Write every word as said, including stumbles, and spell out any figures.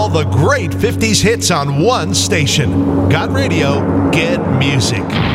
the great fifties hits on one station. Got Radio, get music.